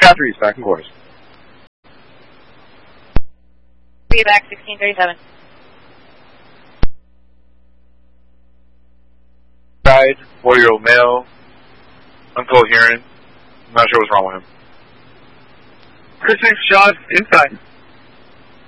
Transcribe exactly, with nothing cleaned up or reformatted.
Catherine's back in course. See you back, sixteen thirty-seven. Guide, four-year-old male, incoherent. I'm not sure what's wrong with him. Chris, shot inside.